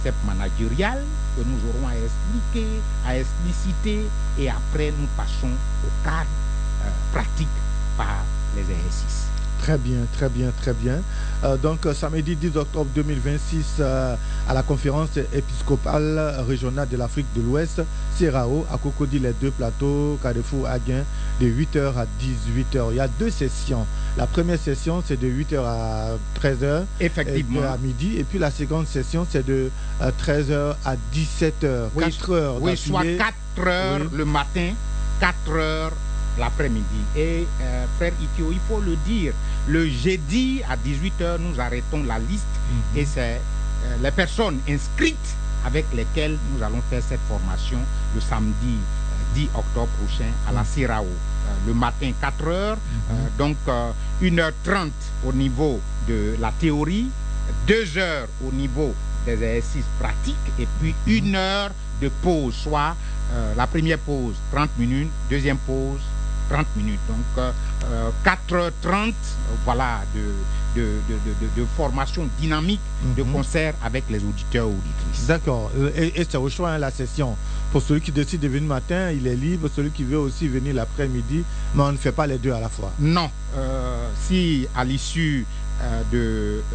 concept managérial que nous aurons à expliquer, à expliciter, et après nous passons au cadre pratique par les exercices. Très bien, très bien, très bien. Donc, samedi 10 octobre 2026, à la conférence épiscopale régionale de l'Afrique de l'Ouest, CERAO, à Cocody, les deux plateaux, Carrefour, Agen, de 8h à 18h. Il y a deux sessions. La première session, c'est de 8h à 13h. Effectivement. À midi. Et puis la seconde session, c'est de 13h à 17h. Oui, 4 heures. Oui, soit 4 heures le matin, 4 heures l'après-midi. Et frère Ikio, il faut le dire, le jeudi à 18h, nous arrêtons la liste et c'est les personnes inscrites avec lesquelles nous allons faire cette formation le samedi 10 octobre prochain à la CERAO. Le matin 4 heures, donc 1h30 au niveau de la théorie, 2 heures au niveau des exercices pratiques et puis 1 heure de pause, soit la première pause 30 minutes, deuxième pause 30 minutes. Donc 4h30, voilà, de formation dynamique, de concert avec les auditeurs et auditrices. D'accord. Et c'est au choix, hein, la session. Pour celui qui décide de venir le matin, il est libre. Celui qui veut aussi venir l'après-midi, mais on ne fait pas les deux à la fois. Non. Si à l'issue de